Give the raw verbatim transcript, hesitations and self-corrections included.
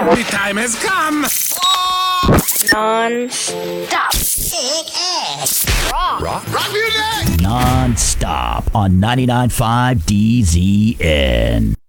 The time has come. Non-stop. Rock. Rock, rock music. Non-stop on ninety-nine point five D Z N.